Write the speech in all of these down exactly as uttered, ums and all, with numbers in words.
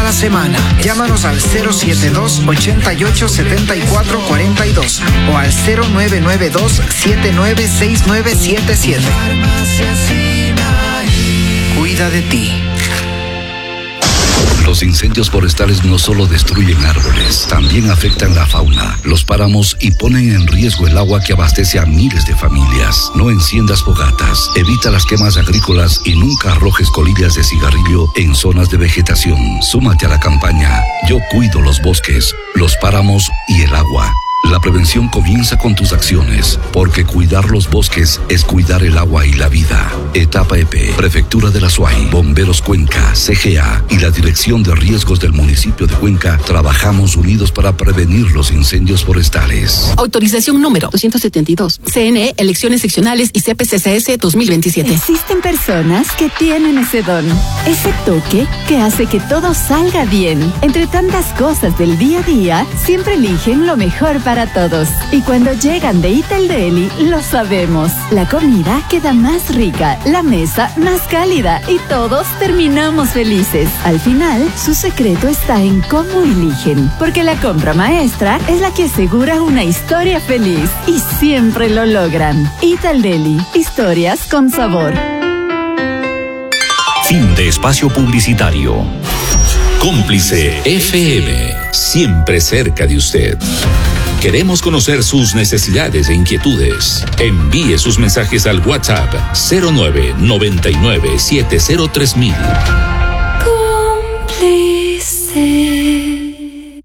cada semana. Llámanos al cero siete dos, ochenta y ocho, setenta y cuatro cuarenta y dos o al cero nueve nueve dos, siete nueve seis nueve siete siete. Cuida de ti. Los incendios forestales no solo destruyen árboles, también afectan la fauna, los páramos y ponen en riesgo el agua que abastece a miles de familias. No enciendas fogatas, evita las quemas agrícolas y nunca arrojes colillas de cigarrillo en zonas de vegetación. Súmate a la campaña Yo cuido los bosques, los páramos y el agua. La prevención comienza con tus acciones, porque cuidar los bosques es cuidar el agua y la vida. Etapa E P, Prefectura de la Suay, Bomberos Cuenca, C G A y la Dirección de Riesgos del municipio de Cuenca trabajamos unidos para prevenir los incendios forestales. Autorización número doscientos setenta y dos. C N E, Elecciones Seccionales y C P C C S dos mil veintisiete. Existen personas que tienen ese don, ese toque que hace que todo salga bien. Entre tantas cosas del día a día, siempre eligen lo mejor para para todos. Y cuando llegan de Ital Deli, lo sabemos. La comida queda más rica, la mesa más cálida y todos terminamos felices. Al final, su secreto está en cómo eligen, porque la compra maestra es la que asegura una historia feliz y siempre lo logran. Ital Deli, historias con sabor. Fin de espacio publicitario. Cómplice F M, siempre cerca de usted. Queremos conocer sus necesidades e inquietudes. Envíe sus mensajes al WhatsApp cero nueve, noventa y nueve, setenta tres mil. Cómplice.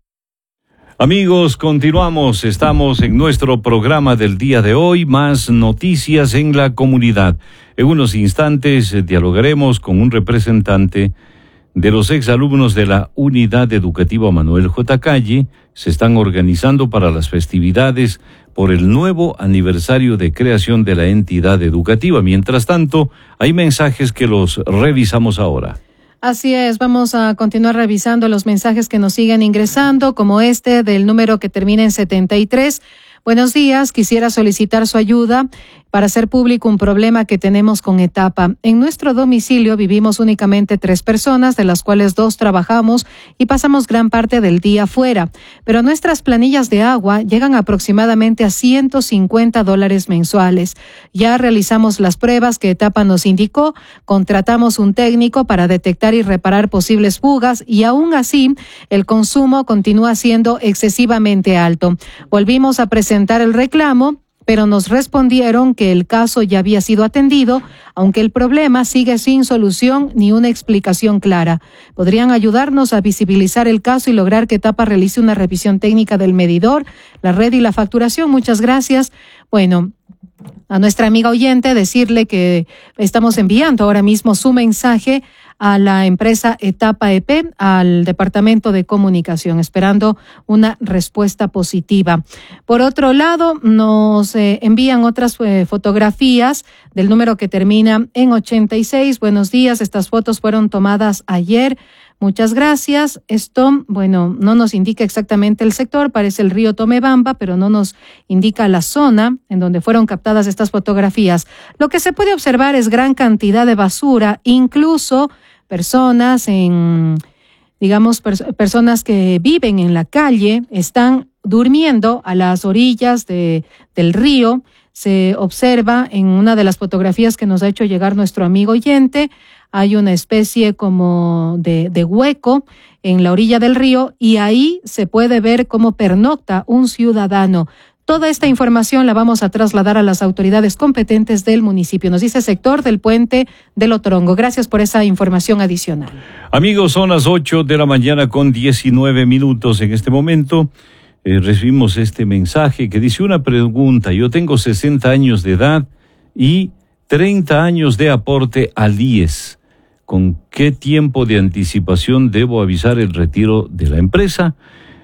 Amigos, continuamos. Estamos en nuestro programa del día de hoy, más noticias en la comunidad. En unos instantes dialogaremos con un representante de los exalumnos de la Unidad Educativa Manuel J. Calle. Se están organizando para las festividades por el nuevo aniversario de creación de la entidad educativa. Mientras tanto, hay mensajes que los revisamos ahora. Así es, vamos a continuar revisando los mensajes que nos siguen ingresando, como este del número que termina en setenta y tres. Buenos días, quisiera solicitar su ayuda para hacer público un problema que tenemos con Etapa. En nuestro domicilio vivimos únicamente tres personas, de las cuales dos trabajamos y pasamos gran parte del día fuera. Pero nuestras planillas de agua llegan aproximadamente a ciento cincuenta dólares mensuales. Ya realizamos las pruebas que Etapa nos indicó, contratamos un técnico para detectar y reparar posibles fugas y aún así el consumo continúa siendo excesivamente alto. Volvimos a presentar el reclamo, pero nos respondieron que el caso ya había sido atendido, aunque el problema sigue sin solución ni una explicación clara. ¿Podrían ayudarnos a visibilizar el caso y lograr que Etapa realice una revisión técnica del medidor, la red y la facturación? Muchas gracias. Bueno, a nuestra amiga oyente decirle que estamos enviando ahora mismo su mensaje a la empresa Etapa E P, al Departamento de Comunicación, esperando una respuesta positiva. Por otro lado, nos eh, envían otras eh, fotografías del número que termina en ochenta y seis. Buenos días, estas fotos fueron tomadas ayer. Muchas gracias. Esto, bueno, no nos indica exactamente el sector, parece el río Tomebamba, pero no nos indica la zona en donde fueron captadas estas fotografías. Lo que se puede observar es gran cantidad de basura, incluso personas en, digamos, pers- personas que viven en la calle están durmiendo a las orillas de, del río. Se observa en una de las fotografías que nos ha hecho llegar nuestro amigo oyente, hay una especie como de, de hueco en la orilla del río y ahí se puede ver cómo pernocta un ciudadano. Toda esta información la vamos a trasladar a las autoridades competentes del municipio. Nos dice sector del puente del Otorongo. Gracias por esa información adicional. Amigos, son las ocho de la mañana con diecinueve minutos. En este momento eh, recibimos este mensaje que dice una pregunta. Yo tengo sesenta años de edad y treinta años de aporte al I E S. ¿Con qué tiempo de anticipación debo avisar el retiro de la empresa?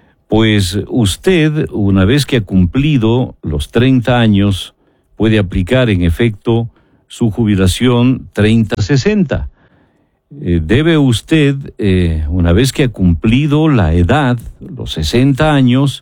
Pues usted, una vez que ha cumplido los treinta años, puede aplicar en efecto su jubilación treinta sesenta. Eh, debe usted, eh, una vez que ha cumplido la edad, los sesenta años,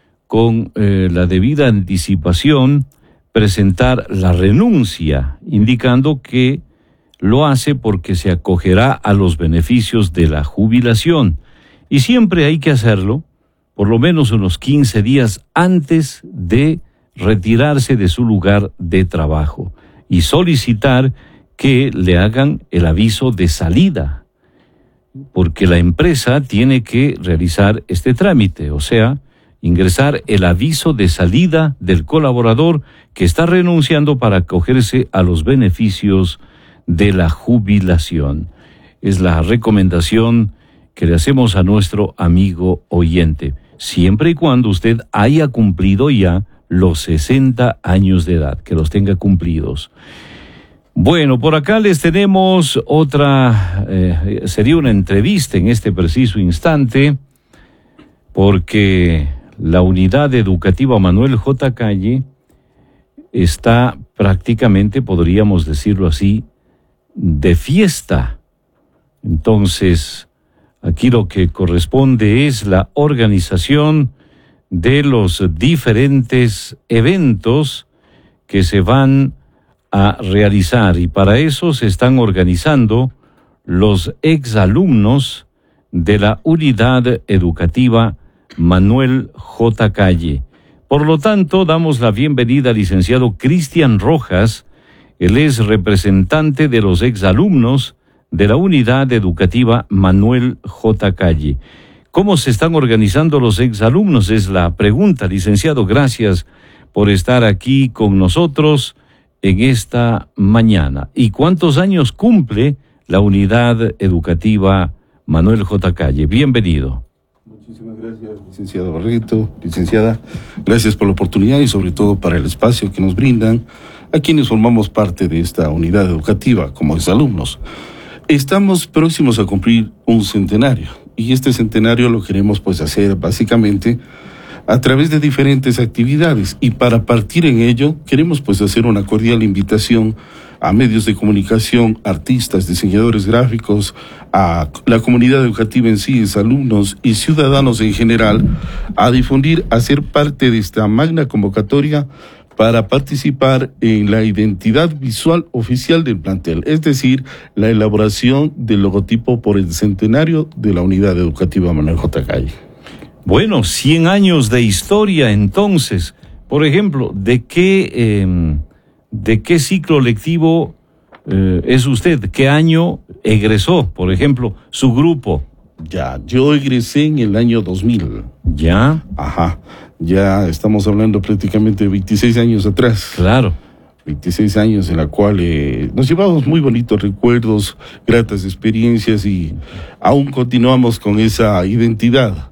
con eh, la debida anticipación, presentar la renuncia, indicando que lo hace porque se acogerá a los beneficios de la jubilación. Y siempre hay que hacerlo por lo menos unos quince días antes de retirarse de su lugar de trabajo y solicitar que le hagan el aviso de salida, porque la empresa tiene que realizar este trámite, o sea, ingresar el aviso de salida del colaborador que está renunciando para acogerse a los beneficios de la jubilación. Es la recomendación que le hacemos a nuestro amigo oyente, siempre y cuando usted haya cumplido ya los sesenta años de edad, que los tenga cumplidos. Bueno, por acá les tenemos otra, eh, sería una entrevista en este preciso instante, porque la unidad educativa Manuel J. Calle está prácticamente, podríamos decirlo así, de fiesta. Entonces, aquí lo que corresponde es la organización de los diferentes eventos que se van a realizar, y para eso se están organizando los exalumnos de la unidad educativa Manuel J. Calle. Por lo tanto, damos la bienvenida al licenciado Cristian Rojas. Él es representante de los exalumnos de la unidad educativa Manuel J. Calle. ¿Cómo se están organizando los exalumnos? Es la pregunta, licenciado. Gracias por estar aquí con nosotros en esta mañana. ¿Y cuántos años cumple la unidad educativa Manuel J. Calle? Bienvenido. Muchísimas gracias, licenciado Barreto, licenciada. Gracias por la oportunidad y sobre todo para el espacio que nos brindan a quienes formamos parte de esta unidad educativa como exalumnos. Estamos próximos a cumplir un centenario, y este centenario lo queremos pues hacer básicamente a través de diferentes actividades, y para partir en ello queremos pues hacer una cordial invitación a medios de comunicación, artistas, diseñadores gráficos, a la comunidad educativa en sí, alumnos y ciudadanos en general, a difundir, a ser parte de esta magna convocatoria para participar en la identidad visual oficial del plantel, es decir, la elaboración del logotipo por el centenario de la unidad educativa Manuel J. Calle. Bueno, cien años de historia entonces. Por ejemplo, ¿de qué, eh, de qué ciclo lectivo eh, es usted? ¿Qué año egresó, por ejemplo, su grupo? Ya, yo egresé en el año dos mil. ¿Ya? Ajá, ya estamos hablando prácticamente de veintiséis años atrás. Claro. veintiséis años en la cual eh, nos llevamos muy bonitos recuerdos, gratas experiencias, y aún continuamos con esa identidad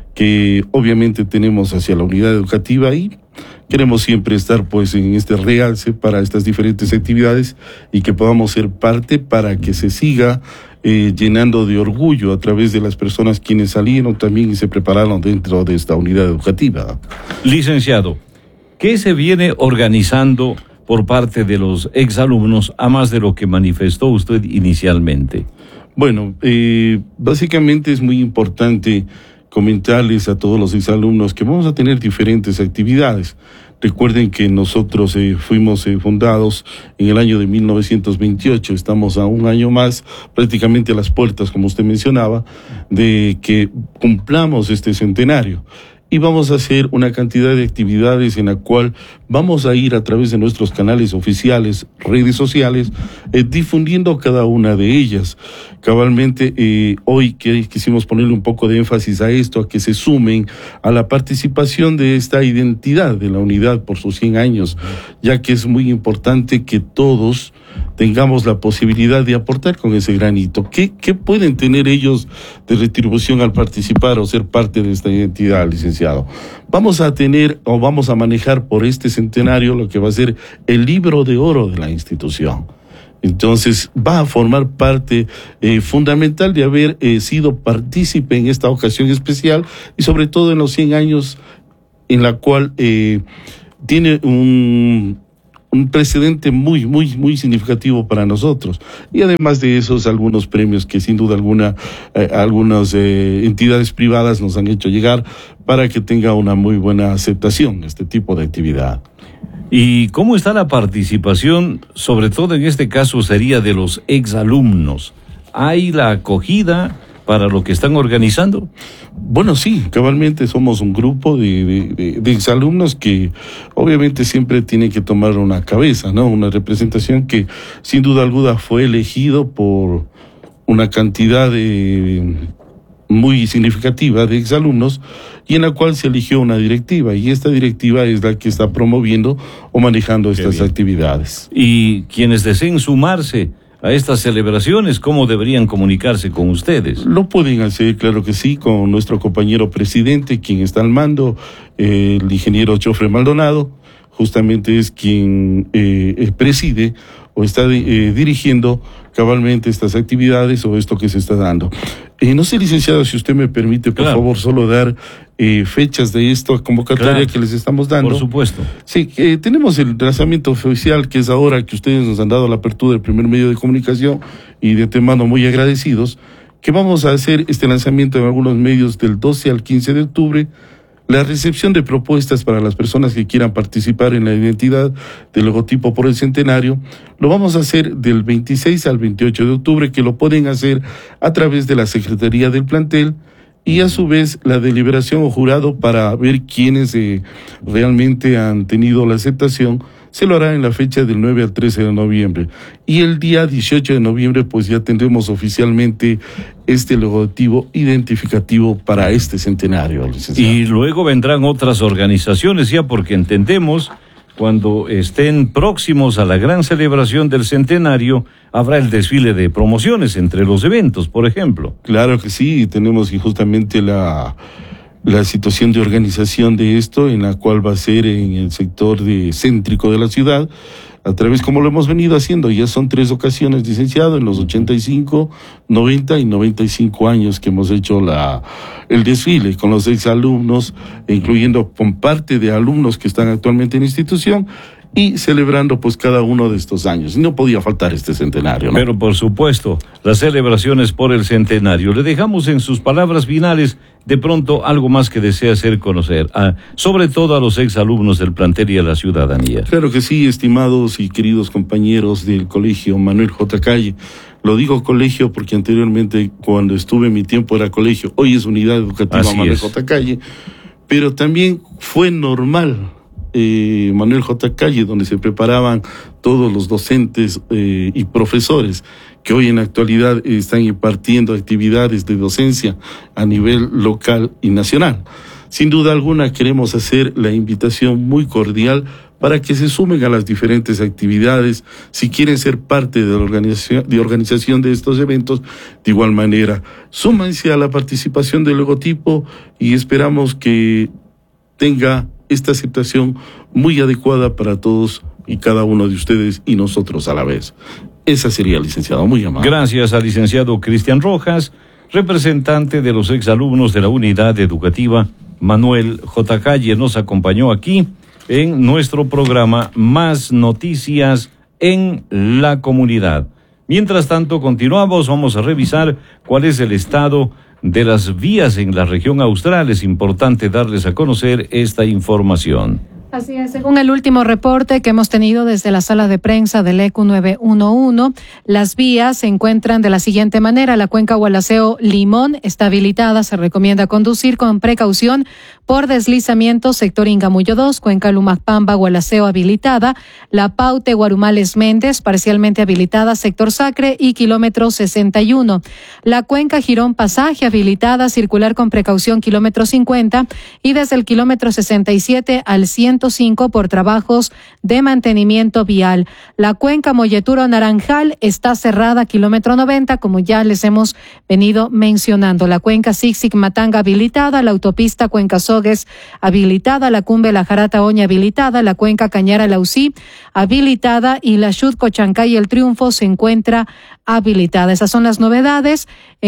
que obviamente tenemos hacia la unidad educativa, y queremos siempre estar pues en este realce para estas diferentes actividades y que podamos ser parte para que se siga eh, llenando de orgullo a través de las personas quienes salieron también y se prepararon dentro de esta unidad educativa. Licenciado, ¿qué se viene organizando por parte de los exalumnos, a más de lo que manifestó usted inicialmente? Bueno, eh, básicamente es muy importante comentarles a todos los exalumnos que vamos a tener diferentes actividades. Recuerden que nosotros eh, fuimos eh, fundados en el año de mil novecientos veintiocho, estamos a un año más, prácticamente a las puertas, como usted mencionaba, de que cumplamos este centenario. Y vamos a hacer una cantidad de actividades en la cual vamos a ir a través de nuestros canales oficiales, redes sociales, eh, difundiendo cada una de ellas. Cabalmente, eh, hoy que quisimos ponerle un poco de énfasis a esto, a que se sumen a la participación de esta identidad de la unidad por sus cien años, ya que es muy importante que todos tengamos la posibilidad de aportar con ese granito. ¿Qué, qué pueden tener ellos de retribución al participar o ser parte de esta identidad, licenciado? Vamos a tener o vamos a manejar por este centenario lo que va a ser el libro de oro de la institución. Entonces va a formar parte eh, fundamental de haber eh, sido partícipe en esta ocasión especial, y sobre todo en los cien años en la cual eh, tiene un... un precedente muy, muy, muy significativo para nosotros. Y además de esos, algunos premios que sin duda alguna, eh, algunas eh, entidades privadas nos han hecho llegar para que tenga una muy buena aceptación este tipo de actividad. ¿Y cómo está la participación, sobre todo en este caso sería de los exalumnos? ¿Hay la acogida para lo que están organizando? Bueno, sí, cabalmente somos un grupo de, de, de, de exalumnos que obviamente siempre tienen que tomar una cabeza, ¿no? Una representación que sin duda alguna fue elegido por una cantidad de muy significativa de exalumnos y en la cual se eligió una directiva, y esta directiva es la que está promoviendo o manejando Qué estas bien. actividades. Y quienes deseen sumarse a estas celebraciones, ¿cómo deberían comunicarse con ustedes? Lo pueden hacer, claro que sí, con nuestro compañero presidente, quien está al mando, eh, el ingeniero Jofre Maldonado, justamente es quien eh, preside o está eh, dirigiendo cabalmente estas actividades o esto que se está dando. Eh, no sé, licenciado, si usted me permite, por claro. favor, solo dar eh, fechas de esta convocatoria claro. que les estamos dando. Por supuesto. Sí, eh, tenemos el lanzamiento oficial, que es ahora que ustedes nos han dado la apertura del primer medio de comunicación, y de antemano muy agradecidos, que vamos a hacer este lanzamiento en algunos medios del doce al quince de octubre, la recepción de propuestas para las personas que quieran participar en la identidad del logotipo por el centenario, lo vamos a hacer del veintiséis al veintiocho de octubre, que lo pueden hacer a través de la Secretaría del plantel, y a su vez la deliberación o jurado para ver quiénes eh, realmente han tenido la aceptación se lo hará en la fecha del nueve al trece de noviembre. Y el día dieciocho de noviembre pues ya tendremos oficialmente este logotipo identificativo para este centenario, licenciado. Y luego vendrán otras organizaciones ya, porque entendemos, cuando estén próximos a la gran celebración del centenario, habrá el desfile de promociones entre los eventos, por ejemplo. Claro que sí, tenemos justamente la... la situación de organización de esto, en la cual va a ser en el sector de céntrico de la ciudad, a través, como lo hemos venido haciendo, ya son tres ocasiones, licenciado, en los ochenta y cinco, noventa y noventa y cinco años que hemos hecho la el desfile con los exalumnos, incluyendo con parte de alumnos que están actualmente en la institución, y celebrando pues cada uno de estos años. No podía faltar este centenario, ¿no? Pero por supuesto, las celebraciones por el centenario. Le dejamos en sus palabras finales de pronto algo más que desea hacer conocer, a, sobre todo a los exalumnos del plantel y a la ciudadanía. Claro que sí, estimados y queridos compañeros del Colegio Manuel J. Calle. Lo digo colegio porque anteriormente, cuando estuve en mi tiempo, era colegio. Hoy es Unidad Educativa Así Manuel es. J. Calle. Pero también fue normal Eh, Manuel J. Calle, donde se preparaban todos los docentes eh, y profesores que hoy en la actualidad eh, están impartiendo actividades de docencia a nivel local y nacional. Sin duda alguna queremos hacer la invitación muy cordial para que se sumen a las diferentes actividades. Si quieren ser parte de la organización de, organización de estos eventos, de igual manera, súmense a la participación del logotipo y esperamos que tenga esta aceptación muy adecuada para todos y cada uno de ustedes y nosotros a la vez. Esa sería, licenciado, muy amable. Gracias al licenciado Cristian Rojas, representante de los exalumnos de la Unidad Educativa Manuel J. Calle, nos acompañó aquí en nuestro programa Más Noticias en la Comunidad. Mientras tanto, continuamos, vamos a revisar cuál es el estado de las vías en la región austral. Es importante darles a conocer esta información. Así es, según el último reporte que hemos tenido desde la sala de prensa del E Q nueve uno uno, las vías se encuentran de la siguiente manera. La cuenca Gualaceo-Limón está habilitada, se recomienda conducir con precaución por deslizamiento, sector Ingamuyo dos, cuenca Lumacpamba-Gualaceo habilitada, la Paute Guarumales-Méndez parcialmente habilitada, sector Sacre y kilómetro sesenta y uno. La cuenca Girón-Pasaje habilitada, circular con precaución kilómetro cincuenta y desde el kilómetro sesenta y siete al ciento cinco por trabajos de mantenimiento vial. La cuenca Molleturo-Naranjal está cerrada, kilómetro noventa, como ya les hemos venido mencionando. La cuenca Sixic-Matanga habilitada, la autopista Cuenca-Sogues habilitada, la Cumbe La Jarata-Oña habilitada, la cuenca Cañara-Lausí habilitada y la Xut-Cochancay y El Triunfo se encuentra habilitada. Esas son las novedades.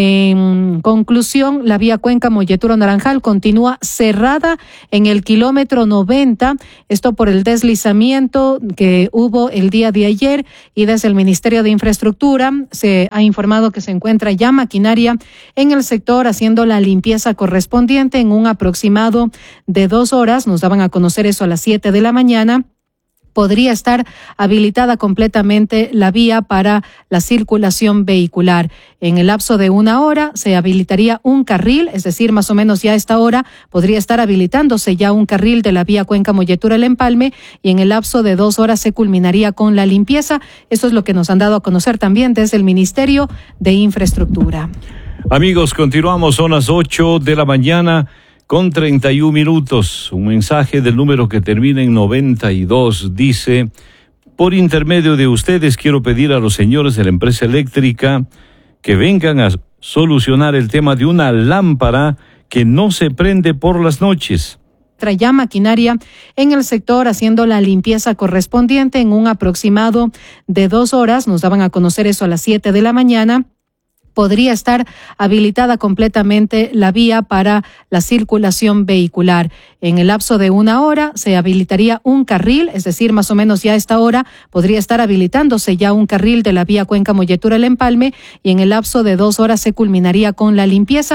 En conclusión, la vía Cuenca Molleturo-Naranjal continúa cerrada en el kilómetro noventa, esto por el deslizamiento que hubo el día de ayer, y desde el Ministerio de Infraestructura se ha informado que se encuentra ya maquinaria en el sector haciendo la limpieza correspondiente en un aproximado de dos horas. Nos daban a conocer eso a las siete de la mañana. podría estar habilitada completamente la vía para la circulación vehicular. En el lapso de una hora se habilitaría un carril, es decir, más o menos ya a esta hora podría estar habilitándose ya un carril de la vía Cuenca Molletura El Empalme, y en el lapso de dos horas se culminaría con la limpieza. Esto es lo que nos han dado a conocer también desde el Ministerio de Infraestructura. Amigos, continuamos, son las ocho de la mañana. Con treinta y un minutos, un mensaje del número que termina en noventa y dos dice: por intermedio de ustedes quiero pedir a los señores de la empresa eléctrica que vengan a solucionar el tema de una lámpara que no se prende por las noches. Ya maquinaria en el sector haciendo la limpieza correspondiente en un aproximado de dos horas, nos daban a conocer eso a las siete de la mañana. Podría estar habilitada completamente la vía para la circulación vehicular. En el lapso de una hora se habilitaría un carril, es decir, más o menos ya a esta hora podría estar habilitándose ya un carril de la vía Cuenca Molletura El Empalme, y en el lapso de dos horas se culminaría con la limpieza.